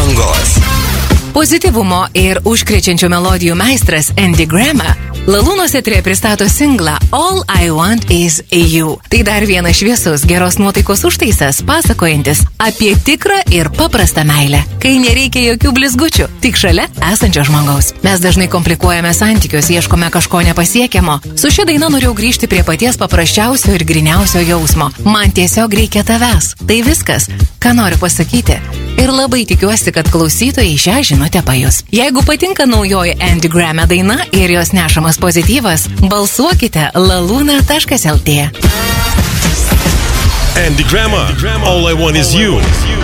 bangos. Pozityvumo ir užkrečiančių melodijų meistras Andy Grammer Lalūnos eteryje pristato singlą All I Want Is You. Tai dar vienas šviesus, geros nuotaikos užtaisas, pasakojantis apie tikrą ir paprastą meilę, kai nereikia jokių blizgučių, tik šalia esančio žmogaus. Mes dažnai komplikuojame santykius, ieškome kažko nepasiekiamo. Su šia daina norėjau grįžti prie paties paprasčiausio ir griniausio jausmo. Man tiesiog reikia tavęs. Tai viskas, ką noriu pasakyti. Ir labai tikiuosi, kad klausytojai šią žinutę pajus. Jeigu patinka naujoji Andy Grammer daina ir jos nešamas pozityvas, balsuokite laluna.lt. Andy Grammer, All I Want Is You.